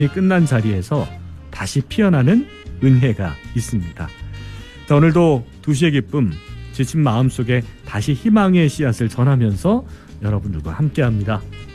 끝난 자리에서 다시 피어나는 은혜가 있습니다. 자, 오늘도 2시의 기쁨, 지친 마음속에 다시 희망의 씨앗을 전하면서 여러분들과 함께합니다.